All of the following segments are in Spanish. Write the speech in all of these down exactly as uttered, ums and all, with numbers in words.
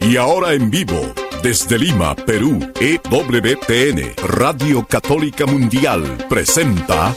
Y ahora en vivo, desde Lima, Perú, E W T N, Radio Católica Mundial, presenta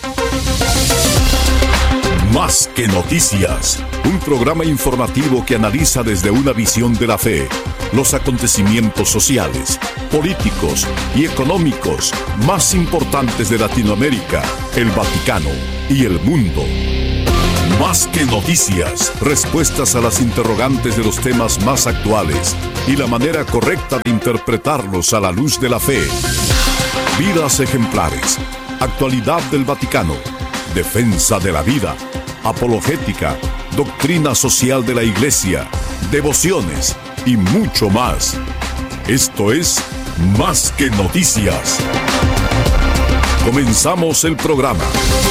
Más que Noticias, un programa informativo que analiza desde una visión de la fe los acontecimientos sociales, políticos y económicos más importantes de Latinoamérica, el Vaticano y el mundo. Más que noticias, respuestas a las interrogantes de los temas más actuales y la manera correcta de interpretarlos a la luz de la fe. Vidas ejemplares, actualidad del Vaticano, defensa de la vida, apologética, doctrina social de la Iglesia, devociones y mucho más. Esto es Más que Noticias. Comenzamos el programa.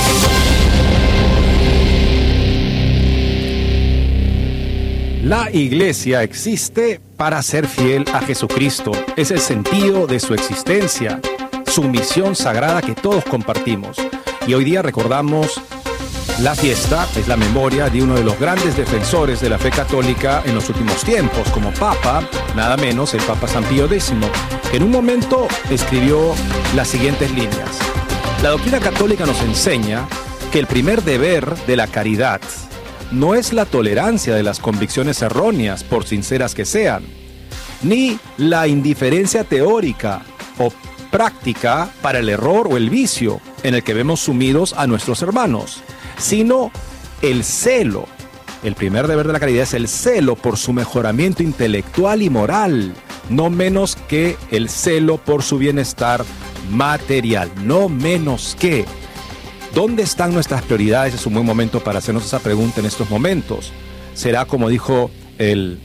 La Iglesia existe para ser fiel a Jesucristo. Es el sentido de su existencia, su misión sagrada que todos compartimos. Y hoy día recordamos la fiesta, es la memoria de uno de los grandes defensores de la fe católica en los últimos tiempos, como Papa, nada menos el Papa San Pío décimo, que en un momento escribió las siguientes líneas. La doctrina católica nos enseña que el primer deber de la caridad no es la tolerancia de las convicciones erróneas, por sinceras que sean, ni la indiferencia teórica o práctica para el error o el vicio en el que vemos sumidos a nuestros hermanos, sino el celo. El primer deber de la caridad es el celo por su mejoramiento intelectual y moral, no menos que el celo por su bienestar material, no menos que. ¿Dónde están nuestras prioridades? Es un buen momento para hacernos esa pregunta en estos momentos. ¿Será como dijo el,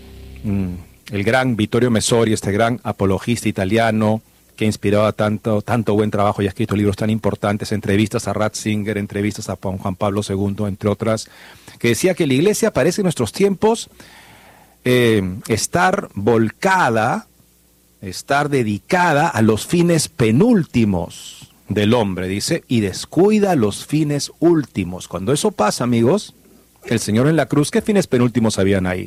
el gran Vittorio Messori, este gran apologista italiano que inspiraba tanto, tanto buen trabajo y ha escrito libros tan importantes, entrevistas a Ratzinger, entrevistas a Juan Pablo segundo, entre otras, que decía que la Iglesia parece en nuestros tiempos eh, estar volcada, estar dedicada a los fines penúltimos del hombre, dice, y descuida los fines últimos. Cuando eso pasa, amigos, el Señor en la cruz, ¿qué fines penúltimos habían ahí?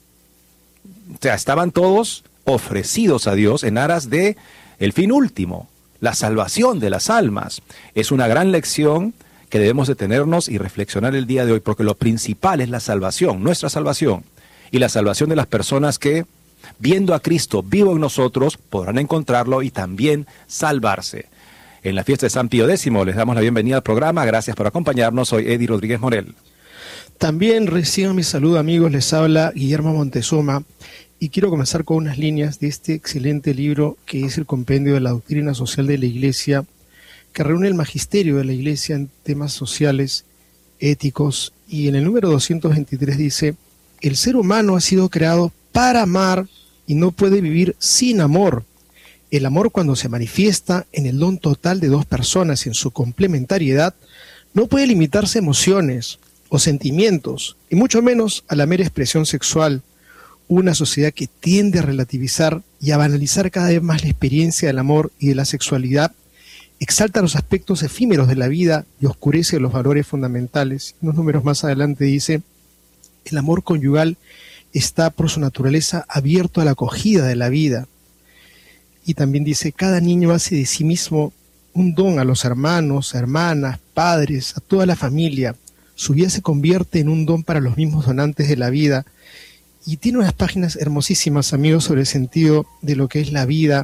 O sea, estaban todos ofrecidos a Dios en aras de el fin último, la salvación de las almas. Es una gran lección que debemos detenernos y reflexionar el día de hoy, porque lo principal es la salvación, nuestra salvación, y la salvación de las personas que, viendo a Cristo vivo en nosotros, podrán encontrarlo y también salvarse. En la fiesta de San Pío décimo les damos la bienvenida al programa. Gracias por acompañarnos. Soy Eddie Rodríguez Morel. También reciban mi saludo, amigos. Les habla Guillermo Montezuma y quiero comenzar con unas líneas de este excelente libro que es el Compendio de la Doctrina Social de la Iglesia, que reúne el magisterio de la Iglesia en temas sociales, éticos, y en el número doscientos veintitrés dice: el ser humano ha sido creado para amar y no puede vivir sin amor. El amor, cuando se manifiesta en el don total de dos personas y en su complementariedad, no puede limitarse a emociones o sentimientos, y mucho menos a la mera expresión sexual. Una sociedad que tiende a relativizar y a banalizar cada vez más la experiencia del amor y de la sexualidad, exalta los aspectos efímeros de la vida y oscurece los valores fundamentales. Unos números más adelante dice: el amor conyugal está por su naturaleza abierto a la acogida de la vida. Y también dice: cada niño hace de sí mismo un don a los hermanos, hermanas, padres, a toda la familia. Su vida se convierte en un don para los mismos donantes de la vida. Y tiene unas páginas hermosísimas, amigos, sobre el sentido de lo que es la vida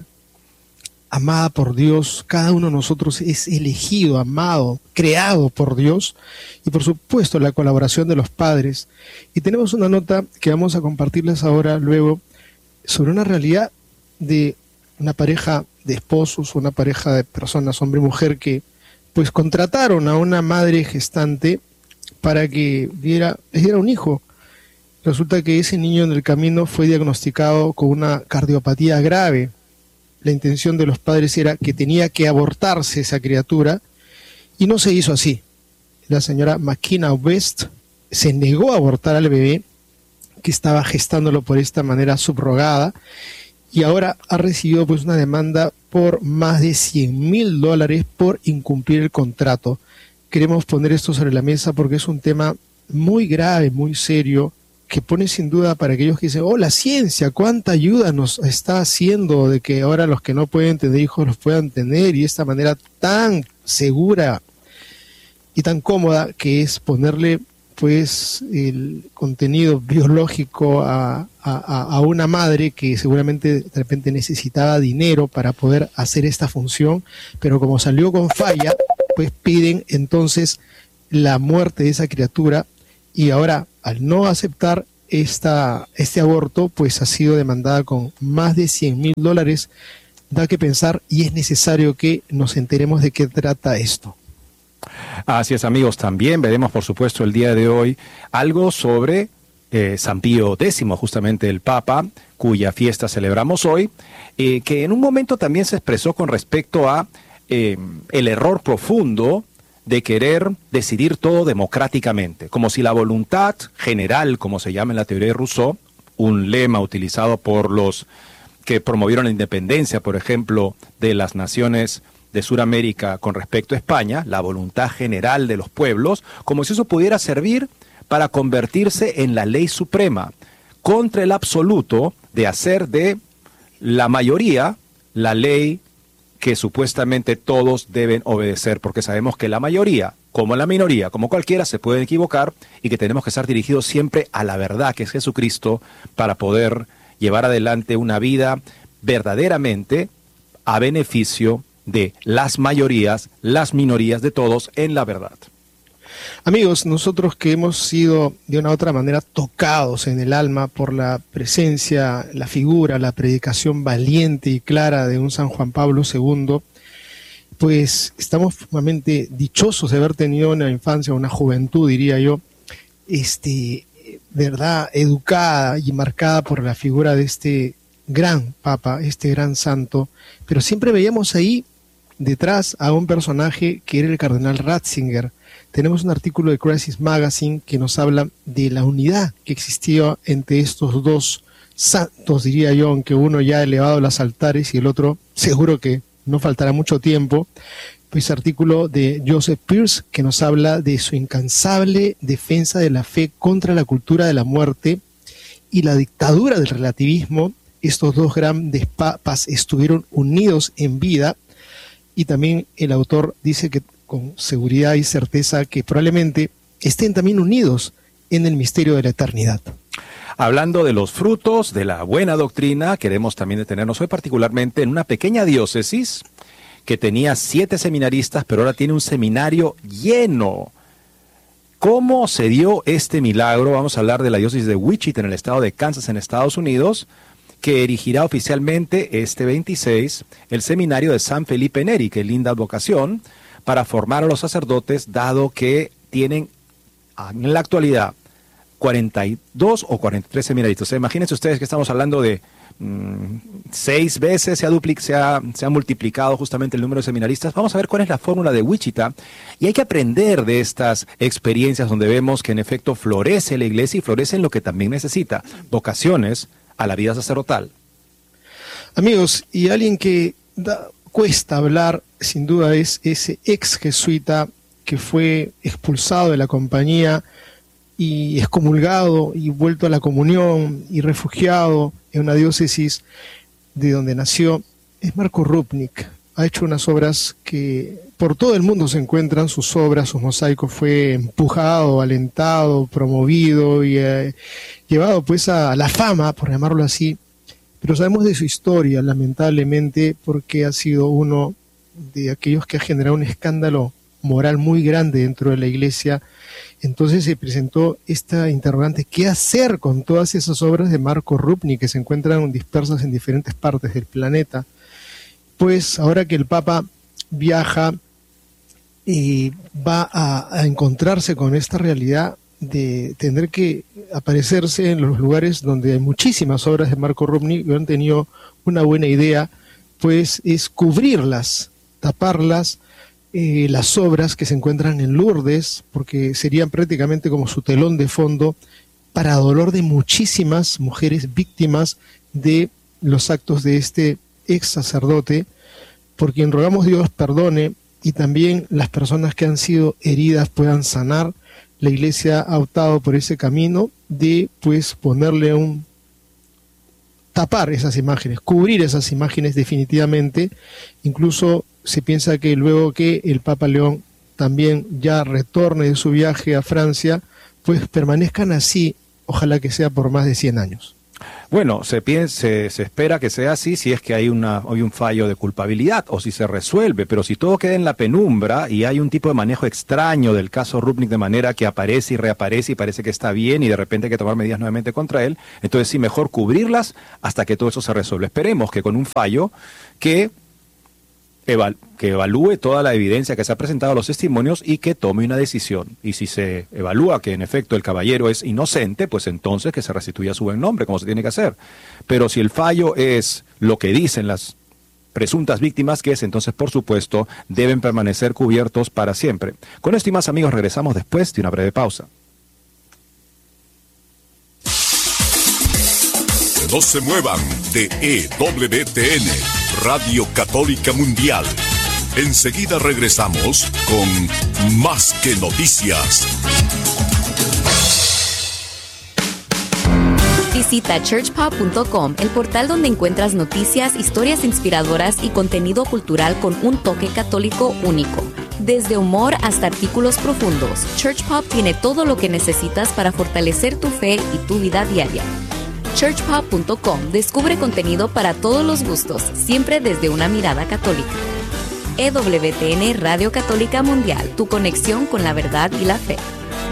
amada por Dios. Cada uno de nosotros es elegido, amado, creado por Dios. Y por supuesto la colaboración de los padres. Y tenemos una nota que vamos a compartirles ahora, luego, sobre una realidad de una pareja de esposos, una pareja de personas, hombre y mujer, que pues contrataron a una madre gestante para que diera, les diera un hijo. Resulta que ese niño en el camino fue diagnosticado con una cardiopatía grave. La intención de los padres era que tenía que abortarse esa criatura y no se hizo así. La señora McKenna West se negó a abortar al bebé, que estaba gestándolo por esta manera subrogada, y ahora ha recibido pues una demanda por más de cien mil dólares por incumplir el contrato. Queremos poner esto sobre la mesa porque es un tema muy grave, muy serio, que pone sin duda para aquellos que dicen, oh, la ciencia, cuánta ayuda nos está haciendo de que ahora los que no pueden tener hijos los puedan tener, y de esta manera tan segura y tan cómoda que es ponerle pues el contenido biológico a, a, a una madre que seguramente de repente necesitaba dinero para poder hacer esta función, pero como salió con falla, pues piden entonces la muerte de esa criatura, y ahora al no aceptar esta, este aborto, pues ha sido demandada con más de cien mil dólares. Da que pensar, y es necesario que nos enteremos de qué trata esto. Así es, amigos. También veremos, por supuesto, el día de hoy algo sobre eh, San Pío X, justamente el Papa, cuya fiesta celebramos hoy, eh, que en un momento también se expresó con respecto a eh, el error profundo de querer decidir todo democráticamente, como si la voluntad general, como se llama en la teoría de Rousseau, un lema utilizado por los que promovieron la independencia, por ejemplo, de las naciones de Sudamérica con respecto a España, la voluntad general de los pueblos, como si eso pudiera servir para convertirse en la ley suprema, contra el absoluto de hacer de la mayoría la ley que supuestamente todos deben obedecer, porque sabemos que la mayoría, como la minoría, como cualquiera, se pueden equivocar, y que tenemos que estar dirigidos siempre a la verdad, que es Jesucristo, para poder llevar adelante una vida verdaderamente a beneficio de las mayorías, las minorías, de todos, en la verdad. Amigos, nosotros que hemos sido de una u otra manera tocados en el alma por la presencia, la figura, la predicación valiente y clara de un San Juan Pablo segundo, pues estamos sumamente dichosos de haber tenido una infancia, una juventud, diría yo, este, verdad, educada y marcada por la figura de este gran Papa, este gran santo, pero siempre veíamos ahí detrás a un personaje que era el cardenal Ratzinger. Tenemos un artículo de Crisis Magazine que nos habla de la unidad que existía entre estos dos santos, diría yo, aunque uno ya ha elevado los altares y el otro seguro que no faltará mucho tiempo. Pues artículo de Joseph Pearce que nos habla de su incansable defensa de la fe contra la cultura de la muerte y la dictadura del relativismo. Estos dos grandes papas estuvieron unidos en vida, y también el autor dice que con seguridad y certeza que probablemente estén también unidos en el misterio de la eternidad. Hablando de los frutos de la buena doctrina, queremos también detenernos hoy particularmente en una pequeña diócesis que tenía siete seminaristas, pero ahora tiene un seminario lleno. ¿Cómo se dio este milagro? Vamos a hablar de la diócesis de Wichita, en el estado de Kansas, en Estados Unidos, que erigirá oficialmente este veintiséis el seminario de San Felipe Neri. Qué linda vocación para formar a los sacerdotes, dado que tienen en la actualidad cuarenta y dos o cuarenta y tres seminaristas. O sea, imagínense ustedes que estamos hablando de mmm, seis veces se ha, duplic se, ha, se ha multiplicado justamente el número de seminaristas. Vamos a ver cuál es la fórmula de Wichita, y hay que aprender de estas experiencias donde vemos que en efecto florece la iglesia y florece en lo que también necesita, vocaciones a la vida sacerdotal. Amigos, y alguien que da, cuesta hablar, sin duda, es ese ex jesuita que fue expulsado de la compañía y excomulgado y vuelto a la comunión y refugiado en una diócesis de donde nació. Es Marco Rupnik. Ha hecho unas obras que por todo el mundo se encuentran, sus obras, sus mosaicos. Fue empujado, alentado, promovido y eh, llevado pues a, a la fama, por llamarlo así. Pero sabemos de su historia, lamentablemente, porque ha sido uno de aquellos que ha generado un escándalo moral muy grande dentro de la iglesia. Entonces se presentó esta interrogante: ¿qué hacer con todas esas obras de Marco Rupnik que se encuentran dispersas en diferentes partes del planeta? Pues ahora que el Papa viaja y va a, a encontrarse con esta realidad de tener que aparecerse en los lugares donde hay muchísimas obras de Marco Rupnik, y han tenido una buena idea, pues es cubrirlas, taparlas, eh, las obras que se encuentran en Lourdes, porque serían prácticamente como su telón de fondo, para dolor de muchísimas mujeres víctimas de los actos de este ex sacerdote, por quien rogamos Dios perdone, y también las personas que han sido heridas puedan sanar. La iglesia ha optado por ese camino de pues ponerle un tapar esas imágenes, cubrir esas imágenes definitivamente. Incluso se piensa que luego que el Papa León también ya retorne de su viaje a Francia, pues permanezcan así, ojalá que sea por más de cien años. Bueno, se, piensa, se, se espera que sea así si es que hay, una, hay un fallo de culpabilidad o si se resuelve, pero si todo queda en la penumbra y hay un tipo de manejo extraño del caso Rupnik de manera que aparece y reaparece y parece que está bien y de repente hay que tomar medidas nuevamente contra él, entonces sí, mejor cubrirlas hasta que todo eso se resuelva. Esperemos que con un fallo que... Eval, que evalúe toda la evidencia que se ha presentado a los testimonios y que tome una decisión. Y si se evalúa que en efecto el caballero es inocente, pues entonces que se restituya su buen nombre, como se tiene que hacer. Pero si el fallo es lo que dicen las presuntas víctimas, que es entonces, por supuesto, deben permanecer cubiertos para siempre. Con esto y más, amigos, regresamos después de una breve pausa. No se muevan de E W T N, Radio Católica Mundial. Enseguida regresamos con Más que Noticias. Visita church pop punto com, el portal donde encuentras noticias, historias inspiradoras y contenido cultural con un toque católico único. Desde humor hasta artículos profundos, Church Pop tiene todo lo que necesitas para fortalecer tu fe y tu vida diaria. church pop punto com descubre contenido para todos los gustos, siempre desde una mirada católica. E W T N Radio Católica Mundial, tu conexión con la verdad y la fe.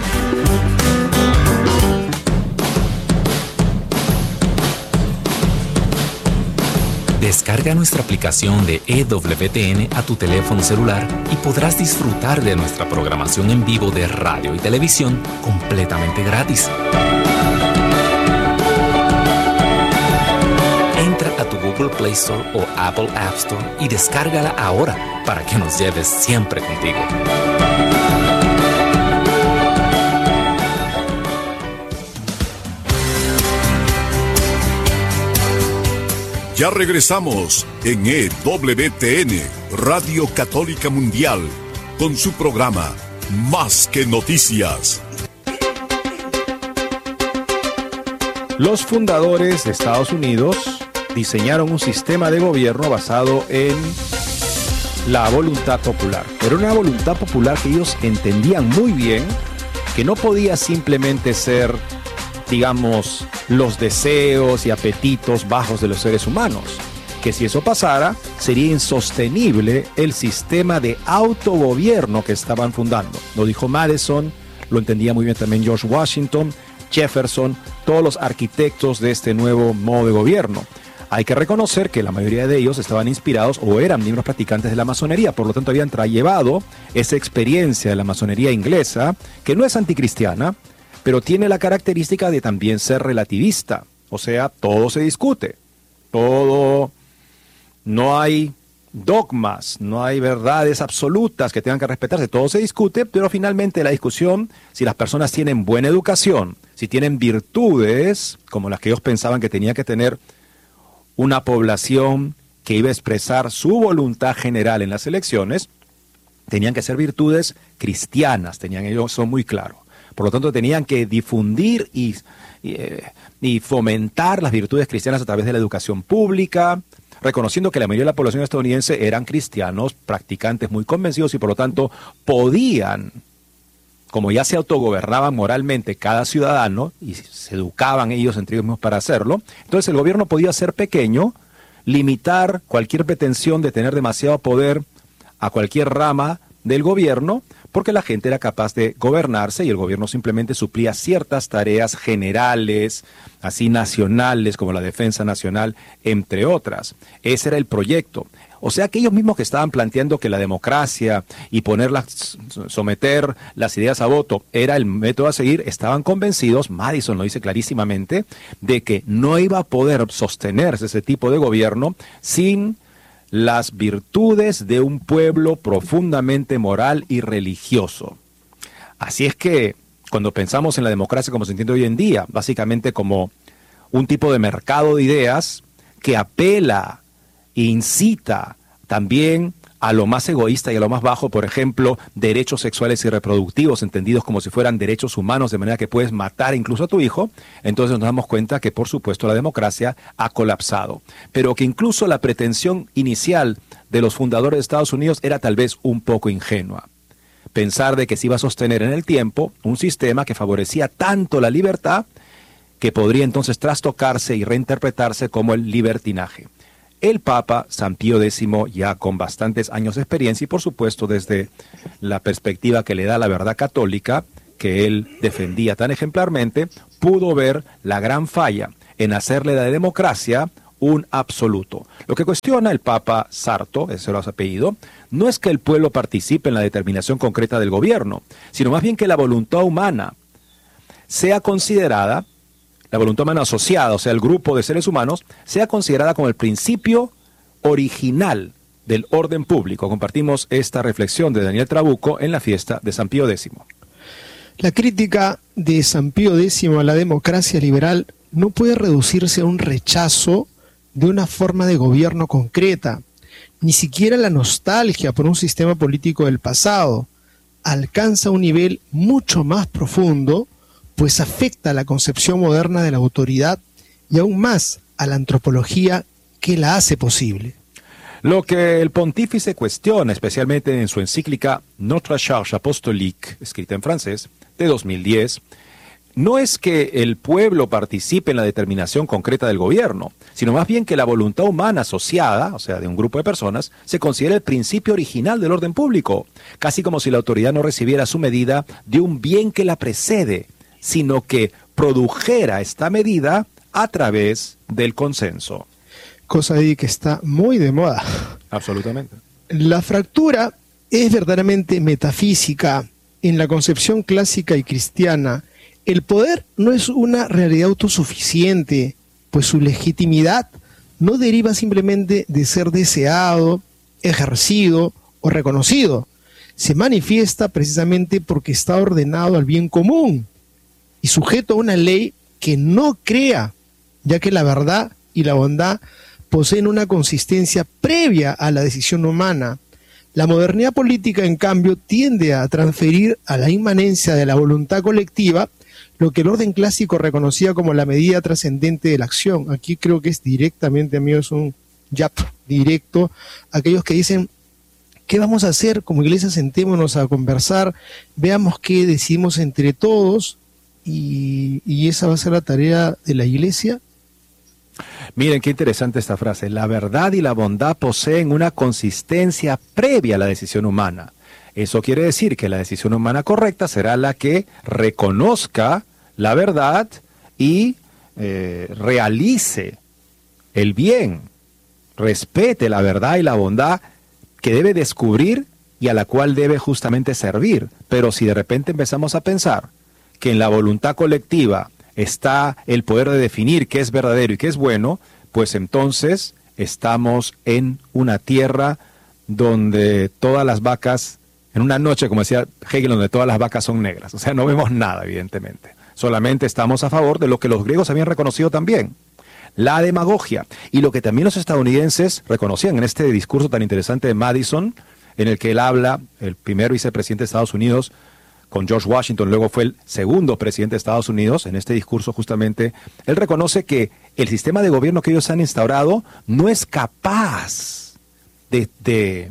Descarga nuestra aplicación de E W T N a tu teléfono celular y podrás disfrutar de nuestra programación en vivo de radio y televisión completamente gratis. A tu Google Play Store o Apple App Store y descárgala ahora para que nos lleves siempre contigo. Ya regresamos en E W T N, Radio Católica Mundial, con su programa Más que Noticias. Los fundadores de Estados Unidos diseñaron un sistema de gobierno basado en la voluntad popular. Era una voluntad popular que ellos entendían muy bien, que no podía simplemente ser, digamos, los deseos y apetitos bajos de los seres humanos. Que si eso pasara, sería insostenible el sistema de autogobierno que estaban fundando. Lo dijo Madison, lo entendía muy bien también George Washington, Jefferson, todos los arquitectos de este nuevo modo de gobierno. Hay que reconocer que la mayoría de ellos estaban inspirados o eran miembros practicantes de la masonería, por lo tanto habían llevado esa experiencia de la masonería inglesa, que no es anticristiana, pero tiene la característica de también ser relativista, o sea, todo se discute, todo, no hay dogmas, no hay verdades absolutas que tengan que respetarse, todo se discute, pero finalmente la discusión, si las personas tienen buena educación, si tienen virtudes, como las que ellos pensaban que tenía que tener una población que iba a expresar su voluntad general en las elecciones, tenían que ser virtudes cristianas, tenían ellos eso muy claro. Por lo tanto, tenían que difundir y, y, y fomentar las virtudes cristianas a través de la educación pública, reconociendo que la mayoría de la población estadounidense eran cristianos, practicantes muy convencidos y por lo tanto podían, como ya se autogobernaban moralmente cada ciudadano y se educaban ellos entre ellos mismos para hacerlo, entonces el gobierno podía ser pequeño, limitar cualquier pretensión de tener demasiado poder a cualquier rama del gobierno, porque la gente era capaz de gobernarse y el gobierno simplemente suplía ciertas tareas generales, así nacionales como la defensa nacional, entre otras. Ese era el proyecto. O sea que ellos mismos que estaban planteando que la democracia y ponerlas, someter las ideas a voto era el método a seguir, estaban convencidos, Madison lo dice clarísimamente, de que no iba a poder sostenerse ese tipo de gobierno sin las virtudes de un pueblo profundamente moral y religioso. Así es que cuando pensamos en la democracia como se entiende hoy en día, básicamente como un tipo de mercado de ideas que apela e incita también a lo más egoísta y a lo más bajo, por ejemplo, derechos sexuales y reproductivos, entendidos como si fueran derechos humanos, de manera que puedes matar incluso a tu hijo, entonces nos damos cuenta que, por supuesto, la democracia ha colapsado. Pero que incluso la pretensión inicial de los fundadores de Estados Unidos era tal vez un poco ingenua. Pensar de que se iba a sostener en el tiempo un sistema que favorecía tanto la libertad que podría entonces trastocarse y reinterpretarse como el libertinaje. El Papa San Pío X, ya con bastantes años de experiencia y por supuesto desde la perspectiva que le da la verdad católica, que él defendía tan ejemplarmente, pudo ver la gran falla en hacerle de la democracia un absoluto. Lo que cuestiona el Papa Sarto, ese era su apellido, no es que el pueblo participe en la determinación concreta del gobierno, sino más bien que la voluntad humana sea considerada, la voluntad humana asociada, o sea, el grupo de seres humanos, sea considerada como el principio original del orden público. Compartimos esta reflexión de Daniel Trabuco en la fiesta de San Pío X. La crítica de San Pío X a la democracia liberal no puede reducirse a un rechazo de una forma de gobierno concreta, ni siquiera la nostalgia por un sistema político del pasado. Alcanza un nivel mucho más profundo, pues afecta a la concepción moderna de la autoridad y aún más a la antropología que la hace posible. Lo que el pontífice cuestiona, especialmente en su encíclica Notre Charge Apostolique, escrita en francés, de dos mil diez, no es que el pueblo participe en la determinación concreta del gobierno, sino más bien que la voluntad humana asociada, o sea, de un grupo de personas, se considera el principio original del orden público, casi como si la autoridad no recibiera su medida de un bien que la precede, sino que produjera esta medida a través del consenso. Cosa de que está muy de moda. Absolutamente. La fractura es verdaderamente metafísica. En la concepción clásica y cristiana, el poder no es una realidad autosuficiente, pues su legitimidad no deriva simplemente de ser deseado, ejercido o reconocido. Se manifiesta precisamente porque está ordenado al bien común y sujeto a una ley que no crea, ya que la verdad y la bondad poseen una consistencia previa a la decisión humana. La modernidad política, en cambio, tiende a transferir a la inmanencia de la voluntad colectiva lo que el orden clásico reconocía como la medida trascendente de la acción. Aquí creo que es directamente, amigos, un jab directo a aquellos que dicen: ¿qué vamos a hacer? Como iglesia, sentémonos a conversar, veamos qué decidimos entre todos, y, y esa va a ser la tarea de la iglesia. Miren qué interesante esta frase. La verdad y la bondad poseen una consistencia previa a la decisión humana. Eso quiere decir que la decisión humana correcta será la que reconozca la verdad y eh, realice el bien, respete la verdad y la bondad que debe descubrir y a la cual debe justamente servir. Pero si de repente empezamos a pensar que en la voluntad colectiva está el poder de definir qué es verdadero y qué es bueno, pues entonces estamos en una tierra donde todas las vacas, en una noche, como decía Hegel, donde todas las vacas son negras. O sea, no vemos nada, evidentemente. Solamente estamos a favor de lo que los griegos habían reconocido también: la demagogia. Y lo que también los estadounidenses reconocían en este discurso tan interesante de Madison, en el que él habla, el primer vicepresidente de Estados Unidos, con George Washington, luego fue el segundo presidente de Estados Unidos. En este discurso justamente él reconoce que el sistema de gobierno que ellos han instaurado no es capaz de, de,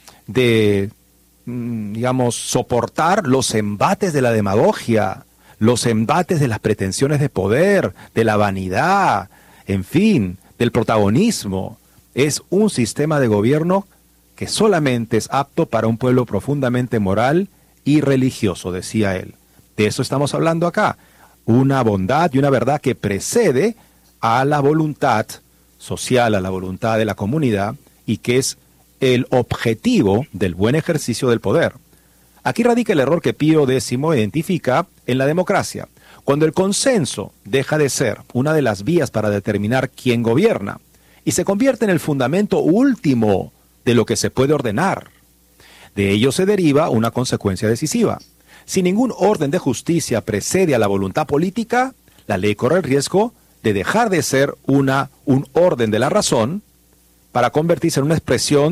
de digamos, soportar los embates de la demagogia, los embates de las pretensiones de poder, de la vanidad, en fin, del protagonismo. Es un sistema de gobierno que solamente es apto para un pueblo profundamente moral y religioso, decía él. De eso estamos hablando acá. Una bondad y una verdad que precede a la voluntad social, a la voluntad de la comunidad, y que es el objetivo del buen ejercicio del poder. Aquí radica el error que Pío X identifica en la democracia, cuando el consenso deja de ser una de las vías para determinar quién gobierna y se convierte en el fundamento último de lo que se puede ordenar. De ello se deriva una consecuencia decisiva. Si ningún orden de justicia precede a la voluntad política, la ley corre el riesgo de dejar de ser una, un orden de la razón para convertirse en una expresión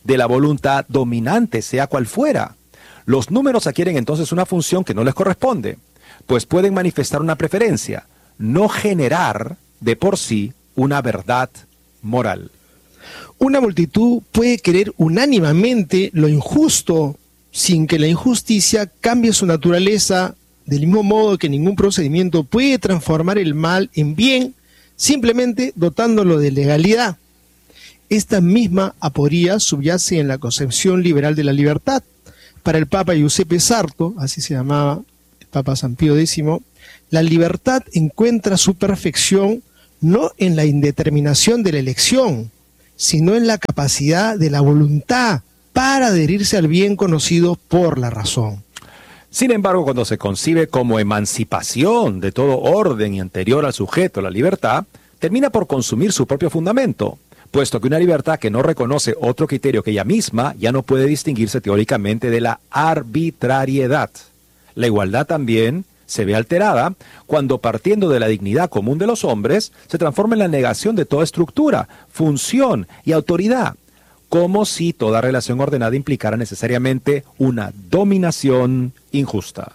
de la voluntad dominante, sea cual fuera. Los números adquieren entonces una función que no les corresponde, pues pueden manifestar una preferencia, no generar de por sí una verdad moral. Una multitud puede querer unánimemente lo injusto sin que la injusticia cambie su naturaleza, del mismo modo que ningún procedimiento puede transformar el mal en bien, simplemente dotándolo de legalidad. Esta misma aporía subyace en la concepción liberal de la libertad. Para el Papa Giuseppe Sarto, así se llamaba el Papa San Pío décimo, la libertad encuentra su perfección no en la indeterminación de la elección, sino en la capacidad de la voluntad para adherirse al bien conocido por la razón. Sin embargo, cuando se concibe como emancipación de todo orden y anterior al sujeto, la libertad, termina por consumir su propio fundamento, puesto que una libertad que no reconoce otro criterio que ella misma ya no puede distinguirse teóricamente de la arbitrariedad. La igualdad también se ve alterada cuando, partiendo de la dignidad común de los hombres, se transforma en la negación de toda estructura, función y autoridad, como si toda relación ordenada implicara necesariamente una dominación injusta.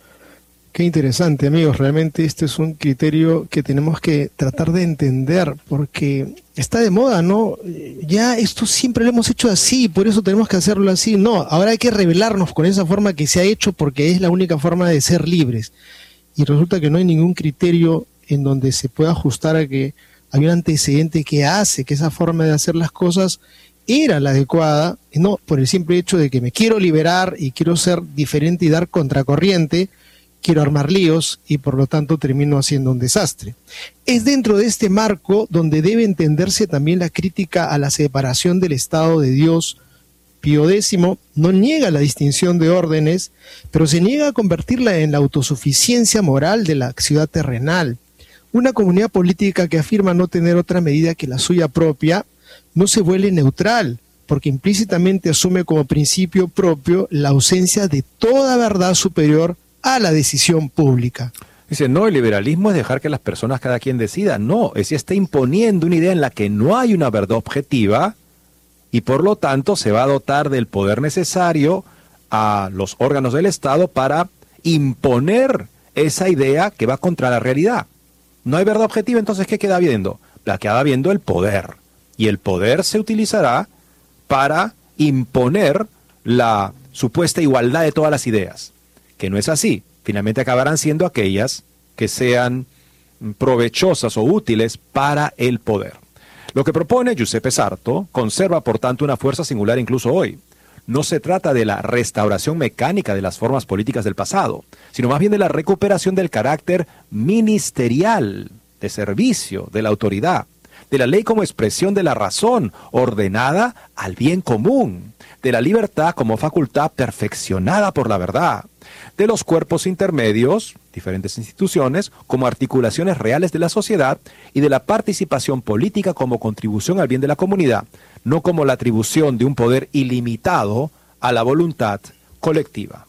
Qué interesante, amigos. Realmente este es un criterio que tenemos que tratar de entender, porque está de moda, ¿no? Ya esto siempre lo hemos hecho así, por eso tenemos que hacerlo así. No, ahora hay que rebelarnos con esa forma que se ha hecho porque es la única forma de ser libres. Y resulta que no hay ningún criterio en donde se pueda ajustar a que hay un antecedente que hace que esa forma de hacer las cosas era la adecuada, y no por el simple hecho de que me quiero liberar y quiero ser diferente y dar contracorriente, quiero armar líos y por lo tanto termino haciendo un desastre. Es dentro de este marco donde debe entenderse también la crítica a la separación del Estado de Dios. Pío décimo no niega la distinción de órdenes, pero se niega a convertirla en la autosuficiencia moral de la ciudad terrenal. Una comunidad política que afirma no tener otra medida que la suya propia no se vuelve neutral, porque implícitamente asume como principio propio la ausencia de toda verdad superior a la decisión pública. Dice, no, el liberalismo es dejar que las personas cada quien decida. No, es que está imponiendo una idea en la que no hay una verdad objetiva y por lo tanto se va a dotar del poder necesario a los órganos del Estado para imponer esa idea que va contra la realidad. No hay verdad objetiva, entonces ¿qué queda viendo? La queda viendo el poder. Y el poder se utilizará para imponer la supuesta igualdad de todas las ideas, que no es así. Finalmente acabarán siendo aquellas que sean provechosas o útiles para el poder. Lo que propone Giuseppe Sarto conserva, por tanto, una fuerza singular incluso hoy. No se trata de la restauración mecánica de las formas políticas del pasado, sino más bien de la recuperación del carácter ministerial, de servicio, de la autoridad, de la ley como expresión de la razón ordenada al bien común, de la libertad como facultad perfeccionada por la verdad, de los cuerpos intermedios, diferentes instituciones, como articulaciones reales de la sociedad y de la participación política como contribución al bien de la comunidad, no como la atribución de un poder ilimitado a la voluntad colectiva.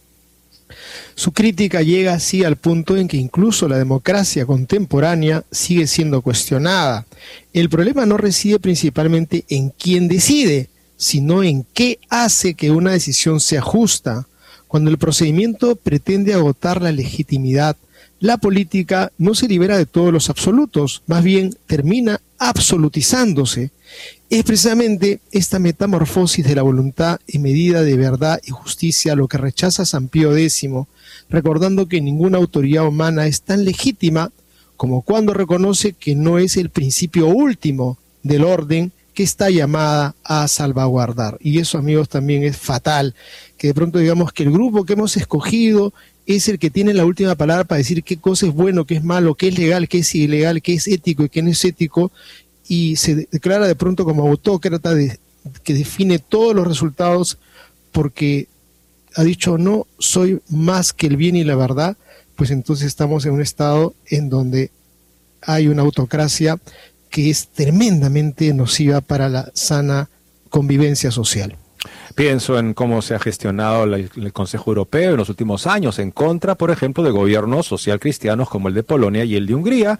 Su crítica llega así al punto en que incluso la democracia contemporánea sigue siendo cuestionada. El problema no reside principalmente en quién decide, sino en qué hace que una decisión sea justa. Cuando el procedimiento pretende agotar la legitimidad, la política no se libera de todos los absolutos, más bien termina absolutizándose. Es precisamente esta metamorfosis de la voluntad en medida de verdad y justicia lo que rechaza San Pío décimo, recordando que ninguna autoridad humana es tan legítima como cuando reconoce que no es el principio último del orden que está llamada a salvaguardar. Y eso, amigos, también es fatal, que de pronto digamos que el grupo que hemos escogido es el que tiene la última palabra para decir qué cosa es bueno, qué es malo, qué es legal, qué es ilegal, qué es ético y qué no es ético, y se declara de pronto como autócrata de, que define todos los resultados porque ha dicho no soy más que el bien y la verdad. Pues entonces estamos en un estado en donde hay una autocracia que es tremendamente nociva para la sana convivencia social. Pienso en cómo se ha gestionado la, el Consejo Europeo en los últimos años en contra, por ejemplo, de gobiernos social cristianos como el de Polonia y el de Hungría,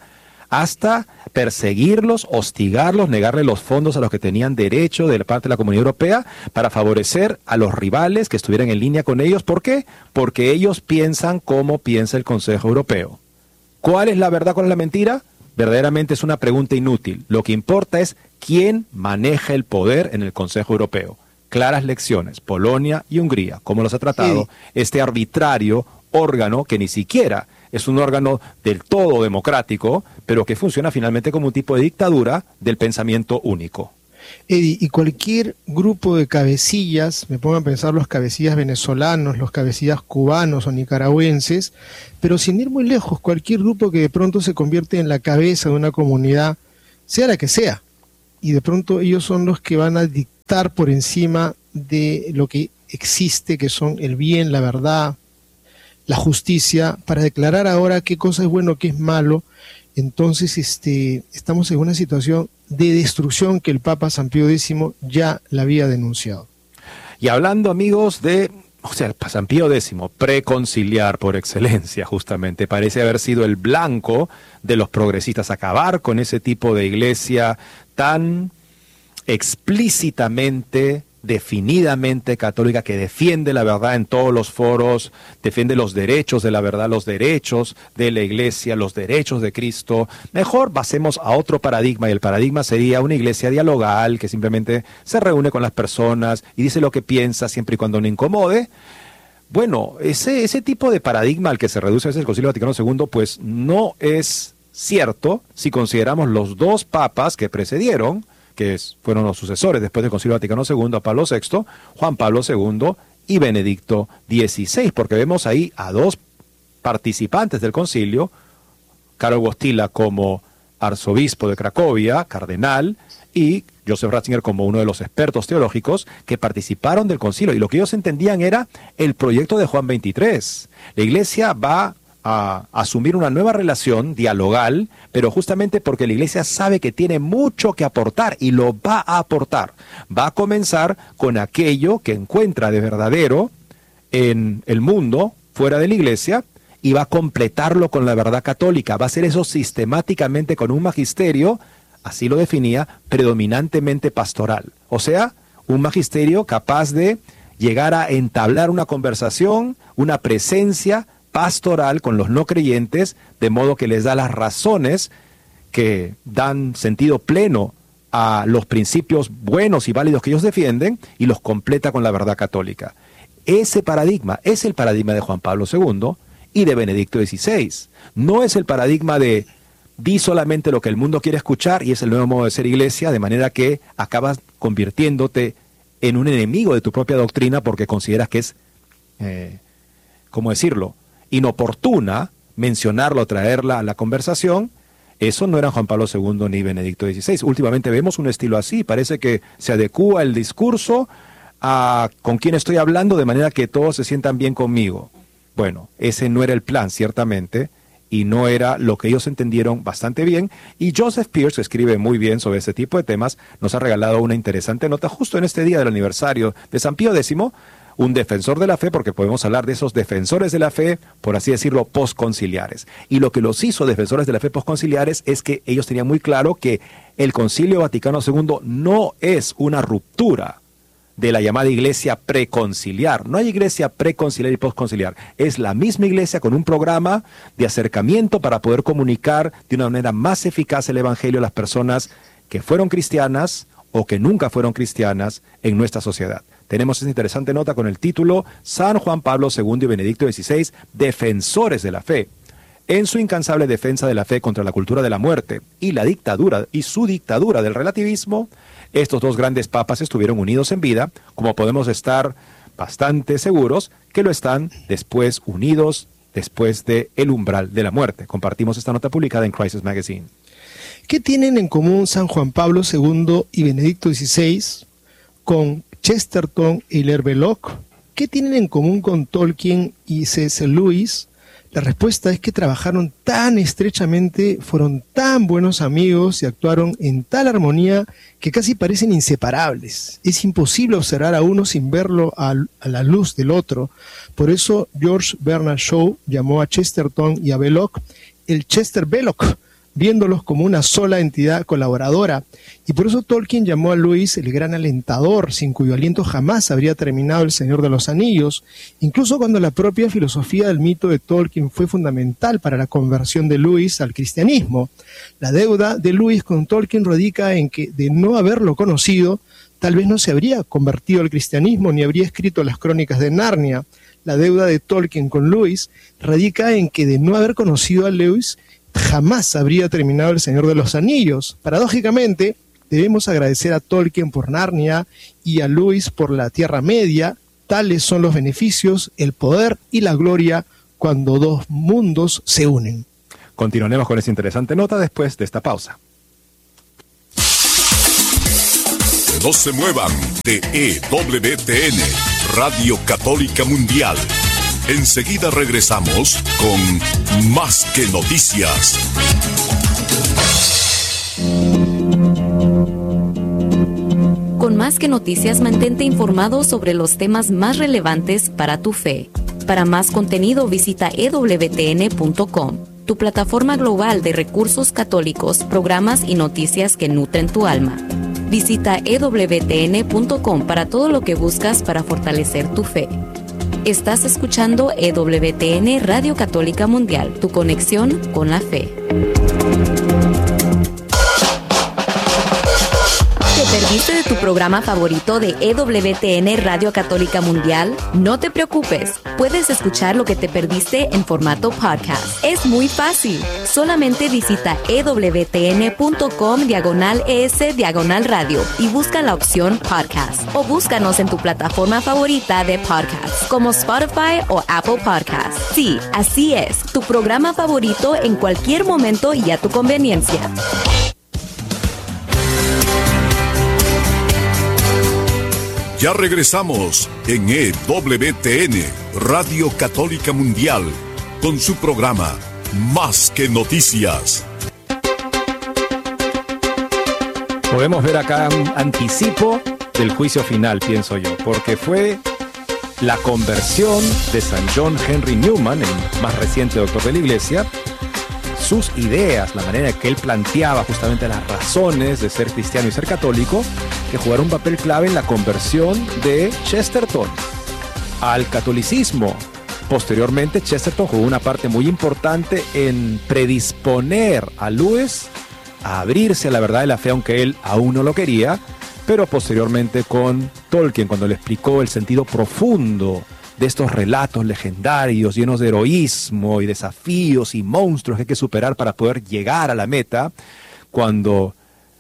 hasta perseguirlos, hostigarlos, negarle los fondos a los que tenían derecho de parte de la Comunidad Europea para favorecer a los rivales que estuvieran en línea con ellos. ¿Por qué? Porque ellos piensan como piensa el Consejo Europeo. ¿Cuál es la verdad, cuál es la mentira? Verdaderamente es una pregunta inútil. Lo que importa es quién maneja el poder en el Consejo Europeo. Claras lecciones, Polonia y Hungría, cómo los ha tratado sí. este arbitrario órgano que ni siquiera es un órgano del todo democrático, pero que funciona finalmente como un tipo de dictadura del pensamiento único. Eddie, y cualquier grupo de cabecillas, me pongo a pensar los cabecillas venezolanos, los cabecillas cubanos o nicaragüenses, pero sin ir muy lejos, cualquier grupo que de pronto se convierte en la cabeza de una comunidad, sea la que sea, y de pronto ellos son los que van a dictar por encima de lo que existe, que son el bien, la verdad, la justicia, para declarar ahora qué cosa es bueno, qué es malo. Entonces este, estamos en una situación de destrucción que el Papa San Pío X ya la había denunciado. Y hablando, amigos, de, o sea, el San Pío X, preconciliar por excelencia, justamente, parece haber sido el blanco de los progresistas, acabar con ese tipo de iglesia tan explícitamente, definidamente católica, que defiende la verdad en todos los foros, defiende los derechos de la verdad, los derechos de la iglesia, los derechos de Cristo. Mejor basemos a otro paradigma, y el paradigma sería una iglesia dialogal que simplemente se reúne con las personas y dice lo que piensa siempre y cuando no incomode. Bueno, ese, ese tipo de paradigma al que se reduce a veces el Concilio Vaticano segundo, pues no es cierto si consideramos los dos papas que precedieron, que fueron los sucesores después del Concilio Vaticano segundo, a Pablo sexto, Juan Pablo segundo y Benedicto dieciséis, porque vemos ahí a dos participantes del concilio, Karol Wojtyla como arzobispo de Cracovia, cardenal, y Joseph Ratzinger como uno de los expertos teológicos que participaron del concilio, y lo que ellos entendían era el proyecto de Juan veintitrés. La iglesia va a asumir una nueva relación dialogal, pero justamente porque la iglesia sabe que tiene mucho que aportar y lo va a aportar. Va a comenzar con aquello que encuentra de verdadero en el mundo, fuera de la iglesia, y va a completarlo con la verdad católica. Va a hacer eso sistemáticamente con un magisterio, así lo definía, predominantemente pastoral. O sea, un magisterio capaz de llegar a entablar una conversación, una presencia pastoral con los no creyentes, de modo que les da las razones que dan sentido pleno a los principios buenos y válidos que ellos defienden y los completa con la verdad católica. Ese paradigma es el paradigma de Juan Pablo segundo y de Benedicto dieciséis. No es el paradigma de di solamente lo que el mundo quiere escuchar y es el nuevo modo de ser iglesia, de manera que acabas convirtiéndote en un enemigo de tu propia doctrina porque consideras que es, eh, ¿cómo decirlo?, inoportuna mencionarlo, traerla a la conversación. Eso no era Juan Pablo segundo ni Benedicto dieciséis. Últimamente vemos un estilo así, parece que se adecúa el discurso a con quién estoy hablando de manera que todos se sientan bien conmigo. Bueno, ese no era el plan, ciertamente, y no era lo que ellos entendieron bastante bien. Y Joseph Pearce, que escribe muy bien sobre este tipo de temas, nos ha regalado una interesante nota justo en este día del aniversario de San Pío X, un defensor de la fe, porque podemos hablar de esos defensores de la fe, por así decirlo, postconciliares. Y lo que los hizo defensores de la fe postconciliares es que ellos tenían muy claro que el Concilio Vaticano segundo no es una ruptura de la llamada iglesia preconciliar. No hay iglesia preconciliar y postconciliar. Es la misma iglesia con un programa de acercamiento para poder comunicar de una manera más eficaz el evangelio a las personas que fueron cristianas o que nunca fueron cristianas en nuestra sociedad. Tenemos esa interesante nota con el título San Juan Pablo segundo y Benedicto dieciséis, defensores de la fe. En su incansable defensa de la fe contra la cultura de la muerte y la dictadura y su dictadura del relativismo, estos dos grandes papas estuvieron unidos en vida, como podemos estar bastante seguros que lo están después unidos después del umbral de la muerte. Compartimos esta nota publicada en Crisis Magazine. ¿Qué tienen en común San Juan Pablo segundo y Benedicto dieciséis con Chesterton y Hilaire Belloc? ¿Qué tienen en común con Tolkien y C S Lewis? La respuesta es que trabajaron tan estrechamente, fueron tan buenos amigos y actuaron en tal armonía que casi parecen inseparables. Es imposible observar a uno sin verlo a, a la luz del otro. Por eso George Bernard Shaw llamó a Chesterton y a Belloc el Chester Belloc, viéndolos como una sola entidad colaboradora. Y por eso Tolkien llamó a Lewis el gran alentador, sin cuyo aliento jamás habría terminado El Señor de los Anillos, incluso cuando la propia filosofía del mito de Tolkien fue fundamental para la conversión de Lewis al cristianismo. La deuda de Lewis con Tolkien radica en que, de no haberlo conocido, tal vez no se habría convertido al cristianismo ni habría escrito las Crónicas de Narnia. La deuda de Tolkien con Lewis radica en que, de no haber conocido a Lewis, jamás habría terminado El Señor de los Anillos. Paradójicamente, debemos agradecer a Tolkien por Narnia y a Lewis por la Tierra Media. Tales son los beneficios, el poder y la gloria cuando dos mundos se unen. Continuaremos con esta interesante nota después de esta pausa. No se muevan de E W T N, Radio Católica Mundial. Enseguida regresamos con Más que Noticias. Con Más que Noticias, mantente informado sobre los temas más relevantes para tu fe. Para más contenido, visita E W T N punto com, tu plataforma global de recursos católicos, programas y noticias que nutren tu alma. Visita E W T N punto com para todo lo que buscas para fortalecer tu fe. Estás escuchando E W T N Radio Católica Mundial, tu conexión con la fe. ¿Te perdiste de tu programa favorito de E W T N Radio Católica Mundial? No te preocupes, puedes escuchar lo que te perdiste en formato podcast. Es muy fácil, solamente visita E W T N punto com diagonal es diagonal radio y busca la opción podcast. O búscanos en tu plataforma favorita de podcast, como Spotify o Apple Podcasts. Sí, así es, tu programa favorito en cualquier momento y a tu conveniencia. Ya regresamos en E W T N, Radio Católica Mundial, con su programa Más que Noticias. Podemos ver acá un anticipo del juicio final, pienso yo, porque fue la conversión de San John Henry Newman, el más reciente doctor de la Iglesia, sus ideas, la manera en que él planteaba justamente las razones de ser cristiano y ser católico, que jugaron un papel clave en la conversión de Chesterton al catolicismo. Posteriormente, Chesterton jugó una parte muy importante en predisponer a Lewis a abrirse a la verdad de la fe, aunque él aún no lo quería, pero posteriormente con Tolkien, cuando le explicó el sentido profundo de estos relatos legendarios llenos de heroísmo y desafíos y monstruos que hay que superar para poder llegar a la meta, cuando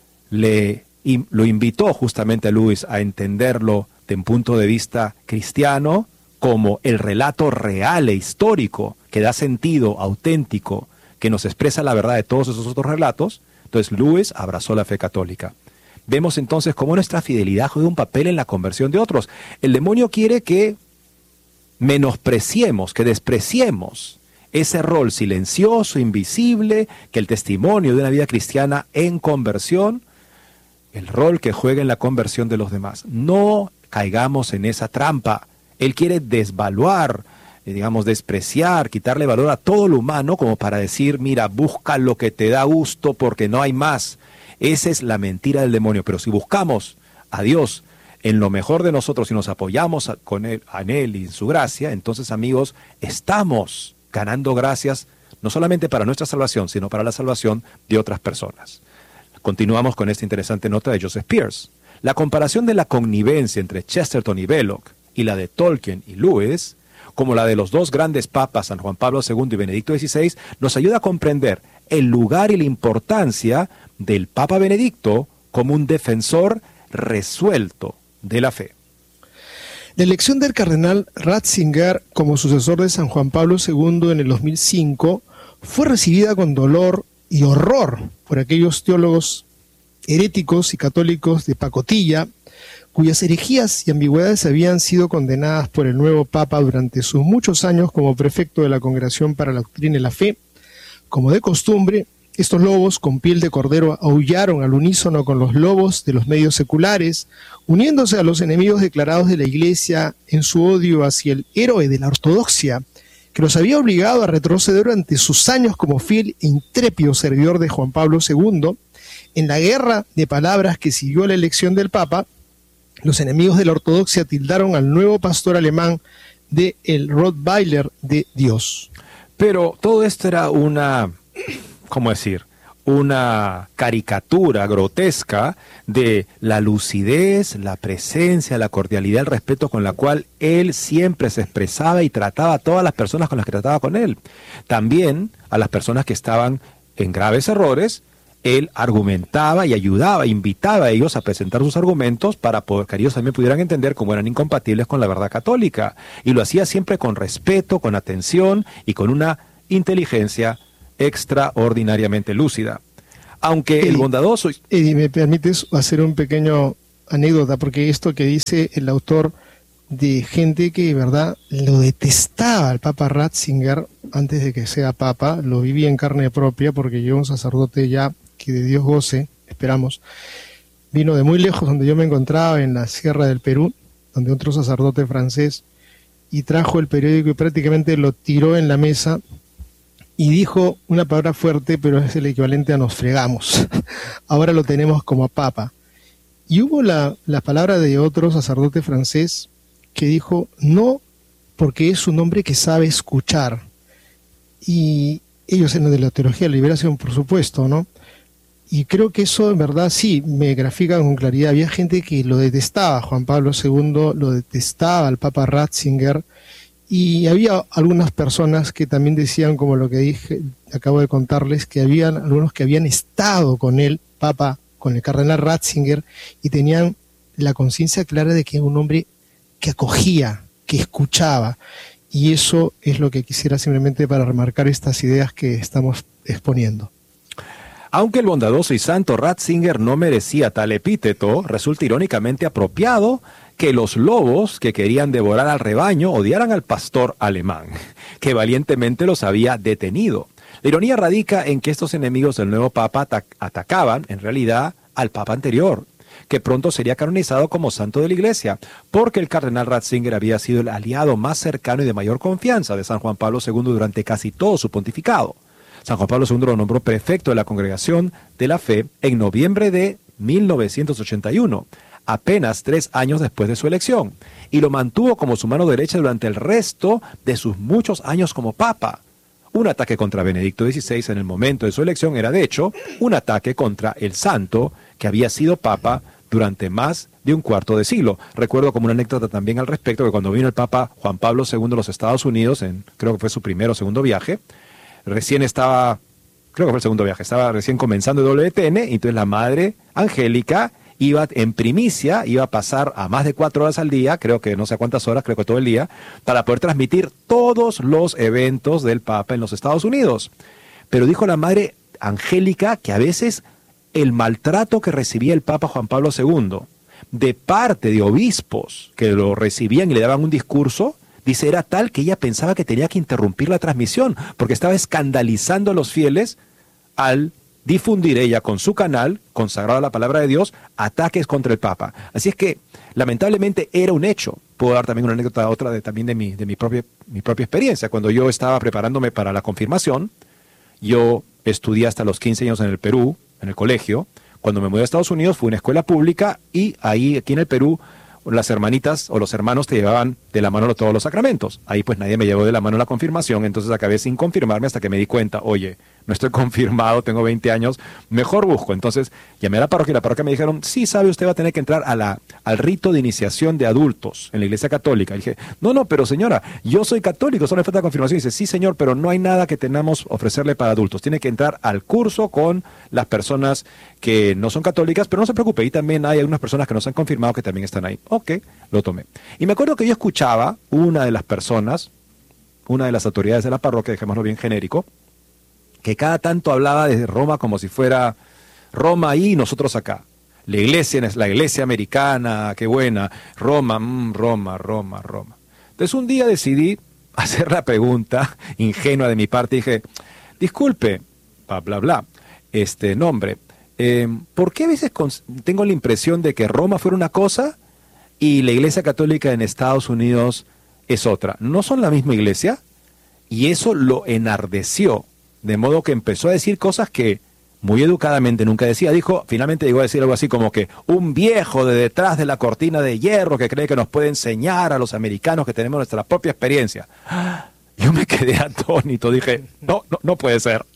le, lo invitó justamente a Lewis a entenderlo de un punto de vista cristiano como el relato real e histórico que da sentido auténtico, que nos expresa la verdad de todos esos otros relatos, entonces Lewis abrazó la fe católica. Vemos entonces cómo nuestra fidelidad juega un papel en la conversión de otros. El demonio quiere que menospreciemos, que despreciemos ese rol silencioso, invisible, que el testimonio de una vida cristiana en conversión, el rol que juega en la conversión de los demás. No caigamos en esa trampa. Él quiere desvaluar, digamos, despreciar, quitarle valor a todo lo humano como para decir, mira, busca lo que te da gusto porque no hay más. Esa es la mentira del demonio. Pero si buscamos a Dios en lo mejor de nosotros y nos apoyamos a, con él, en Él y en su gracia, entonces, amigos, estamos ganando gracias no solamente para nuestra salvación, sino para la salvación de otras personas. Continuamos con esta interesante nota de Joseph Pearce. La comparación de la connivencia entre Chesterton y Belloc y la de Tolkien y Lewis, como la de los dos grandes papas, San Juan Pablo segundo y Benedicto dieciséis, nos ayuda a comprender el lugar y la importancia del Papa Benedicto como un defensor resuelto de la fe. La elección del cardenal Ratzinger como sucesor de San Juan Pablo segundo en el dos mil cinco fue recibida con dolor y horror por aquellos teólogos heréticos y católicos de pacotilla, cuyas herejías y ambigüedades habían sido condenadas por el nuevo Papa durante sus muchos años como prefecto de la Congregación para la Doctrina y la Fe. Como de costumbre, estos lobos con piel de cordero aullaron al unísono con los lobos de los medios seculares, uniéndose a los enemigos declarados de la Iglesia en su odio hacia el héroe de la ortodoxia. que los había obligado a retroceder durante sus años como fiel e intrépido servidor de Juan Pablo segundo. En la guerra de palabras que siguió a la elección del Papa, los enemigos de la ortodoxia tildaron al nuevo pastor alemán de el Rottweiler de Dios. Pero todo esto era una, ¿cómo decir?, una caricatura grotesca de la lucidez, la presencia, la cordialidad, el respeto con la cual él siempre se expresaba y trataba a todas las personas con las que trataba con él. También a las personas que estaban en graves errores, él argumentaba y ayudaba, invitaba a ellos a presentar sus argumentos para poder, que ellos también pudieran entender cómo eran incompatibles con la verdad católica. Y lo hacía siempre con respeto, con atención y con una inteligencia extraordinariamente lúcida. Aunque Eddie, el bondadoso... Eddie, ¿me permites hacer un pequeño anécdota? Porque esto que dice el autor de gente que, de verdad, lo detestaba al Papa Ratzinger antes de que sea Papa, lo viví en carne propia porque yo, un sacerdote ya que de Dios goce, esperamos, vino de muy lejos donde yo me encontraba, en la Sierra del Perú, donde otro sacerdote francés, y trajo el periódico y prácticamente lo tiró en la mesa y dijo una palabra fuerte, pero es el equivalente a nos fregamos. Ahora lo tenemos como Papa. Y hubo la, la palabra de otro sacerdote francés que dijo, no, porque es un hombre que sabe escuchar. Y ellos en de la teología de la liberación, por supuesto, ¿no? Y creo que eso en verdad sí me grafica con claridad. Había gente que lo detestaba, Juan Pablo segundo lo detestaba al Papa Ratzinger, y había algunas personas que también decían, como lo que dije, acabo de contarles, que habían algunos que habían estado con el Papa, con el cardenal Ratzinger, y tenían la conciencia clara de que era un hombre que acogía, que escuchaba. Y eso es lo que quisiera simplemente para remarcar estas ideas que estamos exponiendo. Aunque el bondadoso y santo Ratzinger no merecía tal epíteto, resulta irónicamente apropiado que los lobos que querían devorar al rebaño odiaran al pastor alemán, que valientemente los había detenido. La ironía radica en que estos enemigos del nuevo papa atac- atacaban, en realidad, al papa anterior, que pronto sería canonizado como santo de la Iglesia, porque el cardenal Ratzinger había sido el aliado más cercano y de mayor confianza de San Juan Pablo segundo durante casi todo su pontificado. San Juan Pablo segundo lo nombró prefecto de la Congregación de la Fe en noviembre de mil novecientos ochenta y uno, apenas tres años después de su elección, y lo mantuvo como su mano derecha durante el resto de sus muchos años como papa. Un ataque contra Benedicto dieciséis en el momento de su elección era, de hecho, un ataque contra el santo que había sido papa durante más de un cuarto de siglo. Recuerdo como una anécdota también al respecto que cuando vino el Papa Juan Pablo segundo a los Estados Unidos, en, creo que fue su primero o segundo viaje, recién estaba, creo que fue el segundo viaje, estaba recién comenzando el W T N, y entonces la madre Angélica iba en primicia, iba a pasar a más de cuatro horas al día, creo que no sé cuántas horas, creo que todo el día, para poder transmitir todos los eventos del Papa en los Estados Unidos. Pero dijo la madre Angélica que a veces el maltrato que recibía el Papa Juan Pablo segundo de parte de obispos que lo recibían y le daban un discurso, dice, era tal que ella pensaba que tenía que interrumpir la transmisión, porque estaba escandalizando a los fieles al difundir ella con su canal, consagrado a la palabra de Dios, ataques contra el Papa. Así es que, lamentablemente, era un hecho. Puedo dar también una anécdota, otra de, también de, mi, de mi, propia, mi propia experiencia. Cuando yo estaba preparándome para la confirmación, yo estudié hasta los quince años en el Perú, en el colegio. Cuando me mudé a Estados Unidos, fui a una escuela pública, y ahí, aquí en el Perú, las hermanitas o los hermanos te llevaban de la mano todos los sacramentos. Ahí pues nadie me llevó de la mano la confirmación, entonces acabé sin confirmarme hasta que me di cuenta, oye, no estoy confirmado, tengo veinte años, mejor busco. Entonces llamé a la parroquia y la parroquia me dijeron, sí, sabe, usted va a tener que entrar a la, al rito de iniciación de adultos en la Iglesia Católica. Y dije, no, no, pero señora, yo soy católico, solo me falta confirmación. Y dice, sí, señor, pero no hay nada que tenemos ofrecerle para adultos. Tiene que entrar al curso con las personas que no son católicas, pero no se preocupe, y también hay algunas personas que no se han confirmado que también están ahí. Ok, lo tomé. Y me acuerdo que yo escuchaba una de las personas, una de las autoridades de la parroquia, dejémoslo bien genérico, que cada tanto hablaba desde Roma como si fuera Roma ahí y nosotros acá. La iglesia es la iglesia americana, qué buena. Roma, mmm, Roma, Roma, Roma. Entonces un día decidí hacer la pregunta ingenua de mi parte. Dije, disculpe, bla, bla, bla, este nombre, eh, ¿por qué a veces tengo la impresión de que Roma fuera una cosa y la iglesia católica en Estados Unidos es otra? ¿No son la misma iglesia? Y eso lo enardeció, de modo que empezó a decir cosas que muy educadamente nunca decía. Dijo, finalmente llegó a decir algo así como que un viejo de detrás de la cortina de hierro que cree que nos puede enseñar a los americanos que tenemos nuestra propia experiencia. Yo me quedé atónito, dije, no, no, no puede ser.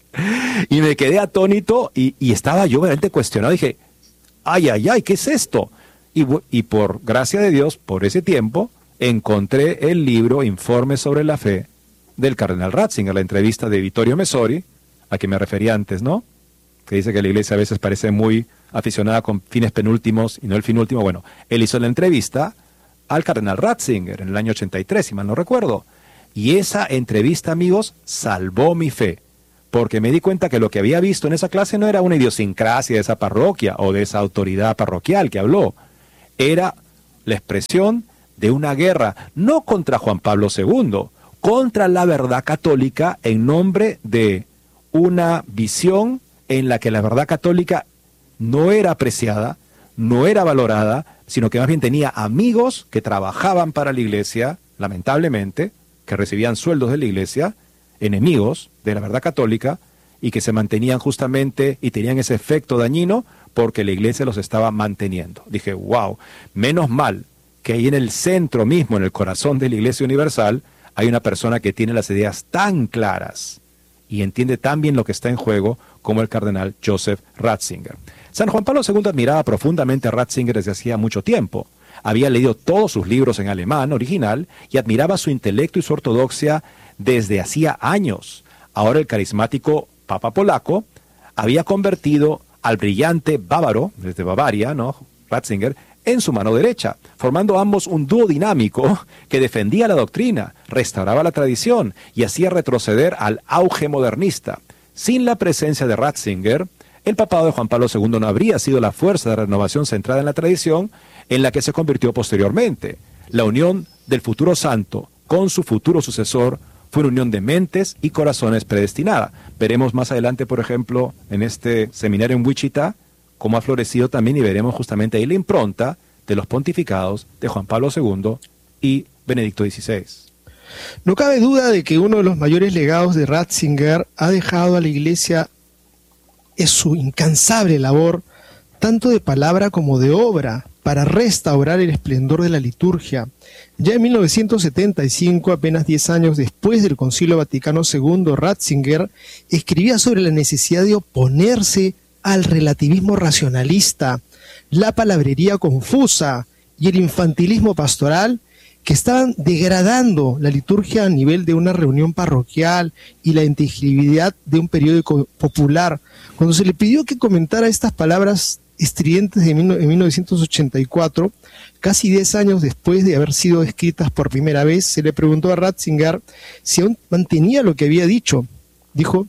Y me quedé atónito y, y estaba yo realmente cuestionado. Dije, ay, ay, ay, ¿qué es esto? Y, y por gracia de Dios, por ese tiempo, encontré el libro Informe sobre la Fe del cardenal Ratzinger, la entrevista de Vittorio Messori, a que me refería antes, ¿no? Que dice que la iglesia a veces parece muy aficionada con fines penúltimos y no el fin último. Bueno, él hizo la entrevista al cardenal Ratzinger en el año ochenta y tres, si mal no recuerdo. Y esa entrevista, amigos, salvó mi fe, porque me di cuenta que lo que había visto en esa clase no era una idiosincrasia de esa parroquia o de esa autoridad parroquial que habló. Era la expresión de una guerra, no contra Juan Pablo segundo, contra la verdad católica en nombre de una visión en la que la verdad católica no era apreciada, no era valorada, sino que más bien tenía amigos que trabajaban para la iglesia, lamentablemente, que recibían sueldos de la iglesia, enemigos de la verdad católica, y que se mantenían justamente y tenían ese efecto dañino porque la iglesia los estaba manteniendo. Dije, wow, menos mal que ahí en el centro mismo, en el corazón de la Iglesia Universal, hay una persona que tiene las ideas tan claras y entiende tan bien lo que está en juego como el cardenal Joseph Ratzinger. San Juan Pablo segundo admiraba profundamente a Ratzinger desde hacía mucho tiempo. Había leído todos sus libros en alemán original y admiraba su intelecto y su ortodoxia desde hacía años. Ahora el carismático Papa polaco había convertido al brillante bávaro, desde Bavaria, ¿no? Ratzinger, en su mano derecha, formando ambos un dúo dinámico que defendía la doctrina, restauraba la tradición y hacía retroceder al auge modernista. Sin la presencia de Ratzinger, el papado de Juan Pablo segundo no habría sido la fuerza de renovación centrada en la tradición en la que se convirtió posteriormente. La unión del futuro santo con su futuro sucesor fue una unión de mentes y corazones predestinada. Veremos más adelante, por ejemplo, en este seminario en Wichita, cómo ha florecido también, y veremos justamente ahí la impronta de los pontificados de Juan Pablo segundo y Benedicto dieciséis. No cabe duda de que uno de los mayores legados de Ratzinger ha dejado a la Iglesia es su incansable labor, tanto de palabra como de obra, para restaurar el esplendor de la liturgia. Ya en mil novecientos setenta y cinco, apenas diez años después del Concilio Vaticano segundo, Ratzinger escribía sobre la necesidad de oponerse al relativismo racionalista, la palabrería confusa y el infantilismo pastoral que estaban degradando la liturgia a nivel de una reunión parroquial y la inteligibilidad de un periódico popular. Cuando se le pidió que comentara estas palabras estridentes de mil novecientos ochenta y cuatro, casi diez años después de haber sido escritas por primera vez, se le preguntó a Ratzinger si aún mantenía lo que había dicho. Dijo,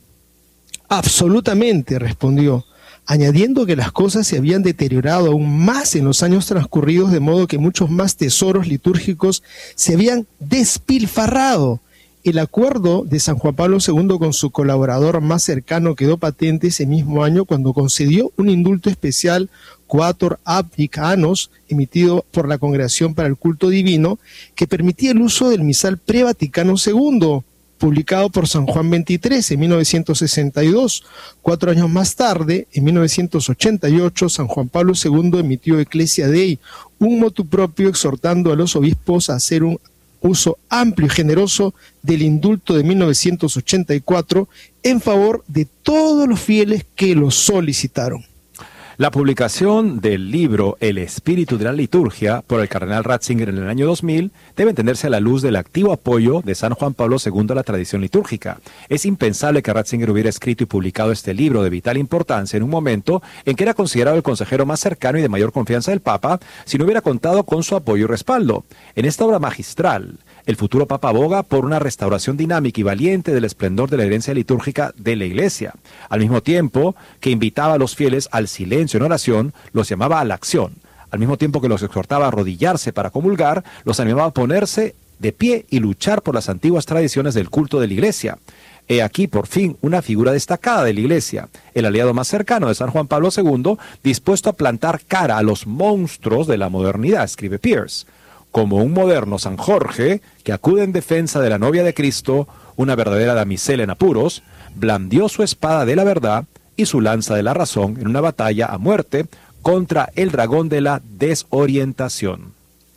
absolutamente, respondió, añadiendo que las cosas se habían deteriorado aún más en los años transcurridos, de modo que muchos más tesoros litúrgicos se habían despilfarrado. El acuerdo de San Juan Pablo segundo con su colaborador más cercano quedó patente ese mismo año cuando concedió un indulto especial Quator Abdic Annos, emitido por la Congregación para el Culto Divino, que permitía el uso del misal pre-Vaticano segundo, publicado por San Juan veintitrés en mil novecientos sesenta y dos. Cuatro años más tarde, en mil novecientos ochenta y ocho, San Juan Pablo segundo emitió Ecclesia Dei, un motu propio exhortando a los obispos a hacer un uso amplio y generoso del indulto de mil novecientos ochenta y cuatro en favor de todos los fieles que lo solicitaron. La publicación del libro El Espíritu de la Liturgia por el cardenal Ratzinger en el año dos mil debe entenderse a la luz del activo apoyo de San Juan Pablo segundo a la tradición litúrgica. Es impensable que Ratzinger hubiera escrito y publicado este libro de vital importancia en un momento en que era considerado el consejero más cercano y de mayor confianza del Papa, si no hubiera contado con su apoyo y respaldo. En esta obra magistral, el futuro Papa aboga por una restauración dinámica y valiente del esplendor de la herencia litúrgica de la Iglesia. Al mismo tiempo que invitaba a los fieles al silencio en oración, los llamaba a la acción. Al mismo tiempo que los exhortaba a arrodillarse para comulgar, los animaba a ponerse de pie y luchar por las antiguas tradiciones del culto de la Iglesia. He aquí, por fin, una figura destacada de la Iglesia, el aliado más cercano de San Juan Pablo segundo, dispuesto a plantar cara a los monstruos de la modernidad, escribe Pierce. Como un moderno San Jorge que acude en defensa de la novia de Cristo, una verdadera damisela en apuros, blandió su espada de la verdad y su lanza de la razón en una batalla a muerte contra el dragón de la desorientación.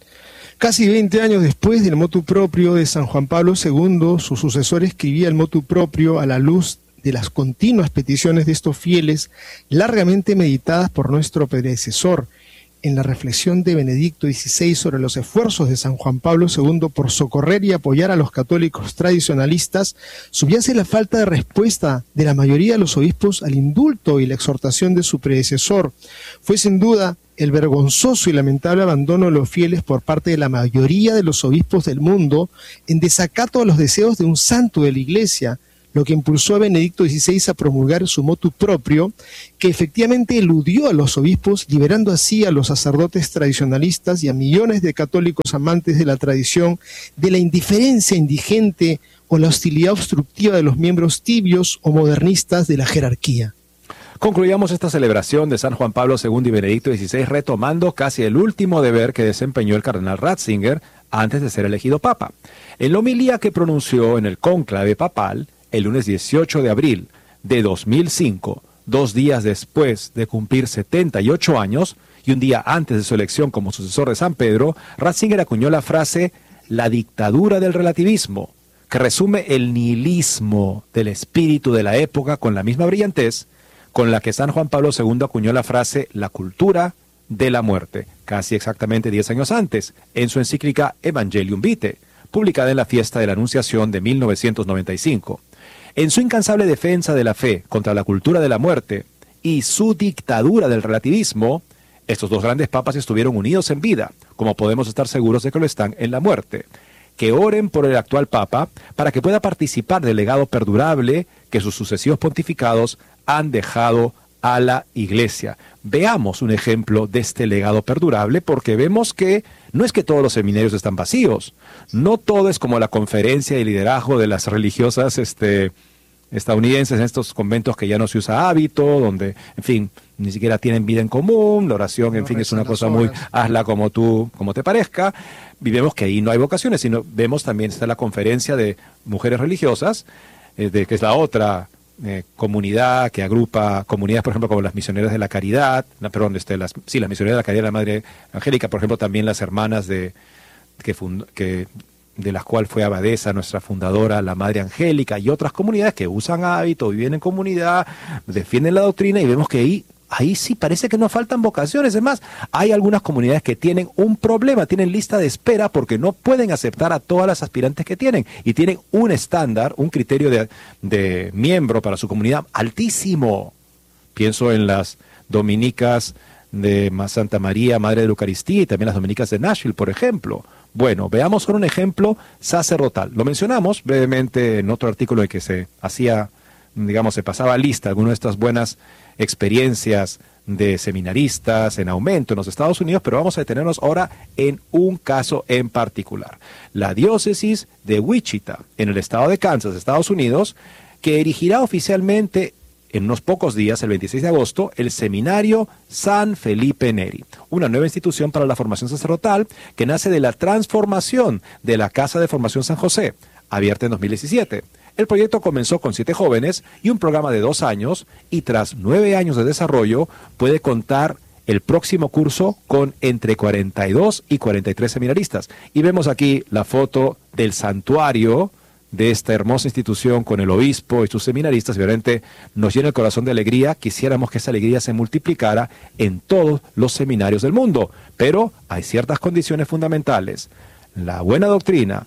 Casi veinte años después del motu proprio de San Juan Pablo segundo, su sucesor escribía el motu proprio a la luz de las continuas peticiones de estos fieles, largamente meditadas por nuestro predecesor. En la reflexión de Benedicto dieciséis sobre los esfuerzos de San Juan Pablo segundo por socorrer y apoyar a los católicos tradicionalistas, subyace la falta de respuesta de la mayoría de los obispos al indulto y la exhortación de su predecesor. Fue sin duda el vergonzoso y lamentable abandono de los fieles por parte de la mayoría de los obispos del mundo en desacato a los deseos de un santo de la Iglesia, lo que impulsó a Benedicto dieciséis a promulgar su motu proprio, que efectivamente eludió a los obispos, liberando así a los sacerdotes tradicionalistas y a millones de católicos amantes de la tradición de la indiferencia indigente o la hostilidad obstructiva de los miembros tibios o modernistas de la jerarquía. Concluyamos esta celebración de San Juan Pablo segundo y Benedicto dieciséis retomando casi el último deber que desempeñó el cardenal Ratzinger antes de ser elegido papa. En la homilía que pronunció en el cónclave papal, el lunes dieciocho de abril de dos mil cinco, dos días después de cumplir setenta y ocho años y un día antes de su elección como sucesor de San Pedro, Ratzinger acuñó la frase «la dictadura del relativismo», que resume el nihilismo del espíritu de la época con la misma brillantez con la que San Juan Pablo segundo acuñó la frase «la cultura de la muerte», casi exactamente diez años antes, en su encíclica Evangelium Vitae, publicada en la fiesta de la Anunciación de mil novecientos noventa y cinco. En su incansable defensa de la fe contra la cultura de la muerte y su dictadura del relativismo, estos dos grandes papas estuvieron unidos en vida, como podemos estar seguros de que lo están en la muerte. Que oren por el actual papa para que pueda participar del legado perdurable que sus sucesivos pontificados han dejado a la Iglesia. Veamos un ejemplo de este legado perdurable, porque vemos que no es que todos los seminarios están vacíos, no todo es como la conferencia y liderazgo de las religiosas este, estadounidenses en estos conventos que ya no se usa hábito, donde, en fin, ni siquiera tienen vida en común, la oración, en fin, es una cosa muy, hazla como tú, como te parezca. Y vemos que ahí no hay vocaciones, sino vemos también está la conferencia de mujeres religiosas, eh, de, que es la otra Eh, comunidad que agrupa comunidades, por ejemplo, como las misioneras de la caridad, no, perdón, este, las, sí, las misioneras de la caridad de la Madre Angélica, por ejemplo, también las hermanas de que, fund, que de las cuales fue abadesa nuestra fundadora, la Madre Angélica, y otras comunidades que usan hábito, viven en comunidad, defienden la doctrina, y vemos que ahí Ahí sí parece que no faltan vocaciones. Es más, hay algunas comunidades que tienen un problema, tienen lista de espera porque no pueden aceptar a todas las aspirantes que tienen y tienen un estándar, un criterio de, de miembro para su comunidad altísimo. Pienso en las dominicas de Santa María, Madre de la Eucaristía, y también las dominicas de Nashville, por ejemplo. Bueno, veamos con un ejemplo sacerdotal. Lo mencionamos brevemente en otro artículo en que se hacía, digamos, se pasaba lista algunas de estas buenas experiencias de seminaristas en aumento en los Estados Unidos, pero vamos a detenernos ahora en un caso en particular. La diócesis de Wichita, en el estado de Kansas, Estados Unidos, que erigirá oficialmente en unos pocos días, el veintiséis de agosto, el Seminario San Felipe Neri, una nueva institución para la formación sacerdotal que nace de la transformación de la Casa de Formación San José, abierta en dos mil diecisiete. El proyecto comenzó con siete jóvenes y un programa de dos años, y tras nueve años de desarrollo puede contar el próximo curso con entre cuarenta y dos y cuarenta y tres seminaristas. Y vemos aquí la foto del santuario de esta hermosa institución con el obispo y sus seminaristas, y realmente nos llena el corazón de alegría. Quisiéramos que esa alegría se multiplicara en todos los seminarios del mundo, pero hay ciertas condiciones fundamentales: la buena doctrina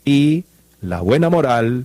y la buena moral,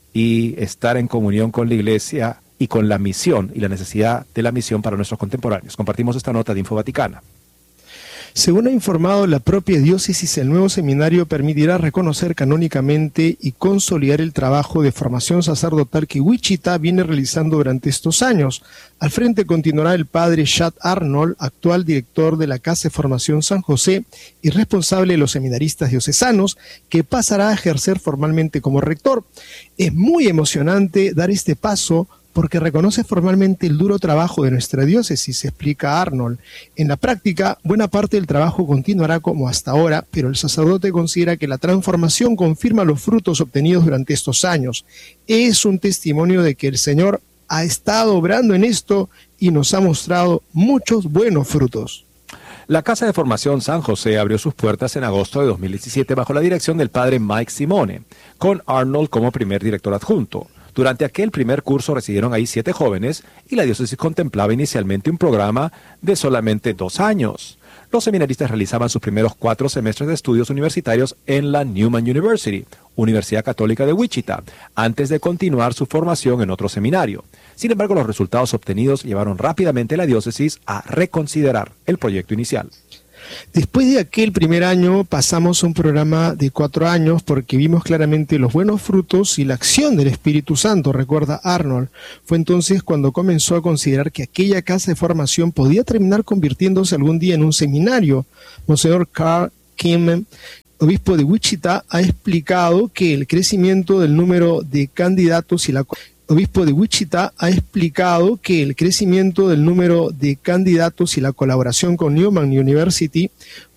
y estar en comunión con la Iglesia y con la misión y la necesidad de la misión para nuestros contemporáneos. Compartimos esta nota de Info Vaticana. Según ha informado la propia diócesis, el nuevo seminario permitirá reconocer canónicamente y consolidar el trabajo de formación sacerdotal que Wichita viene realizando durante estos años. Al frente continuará el padre Chad Arnold, actual director de la Casa de Formación San José y responsable de los seminaristas diocesanos, que pasará a ejercer formalmente como rector. Es muy emocionante dar este paso porque reconoce formalmente el duro trabajo de nuestra diócesis, explica Arnold. En la práctica, buena parte del trabajo continuará como hasta ahora, pero el sacerdote considera que la transformación confirma los frutos obtenidos durante estos años. Es un testimonio de que el Señor ha estado obrando en esto y nos ha mostrado muchos buenos frutos. La Casa de Formación San José abrió sus puertas en agosto de dos mil diecisiete bajo la dirección del padre Mike Simone, con Arnold como primer director adjunto. Durante aquel primer curso residieron ahí siete jóvenes y la diócesis contemplaba inicialmente un programa de solamente dos años. Los seminaristas realizaban sus primeros cuatro semestres de estudios universitarios en la Newman University, Universidad Católica de Wichita, antes de continuar su formación en otro seminario. Sin embargo, los resultados obtenidos llevaron rápidamente a la diócesis a reconsiderar el proyecto inicial. Después de aquel primer año pasamos a un programa de cuatro años porque vimos claramente los buenos frutos y la acción del Espíritu Santo, recuerda Arnold. Fue entonces cuando comenzó a considerar que aquella casa de formación podía terminar convirtiéndose algún día en un seminario. Monseñor Carl Kim, obispo de Wichita, ha explicado que el crecimiento del número de candidatos y la obispo de Wichita ha explicado que el crecimiento del número de candidatos y la colaboración con Newman University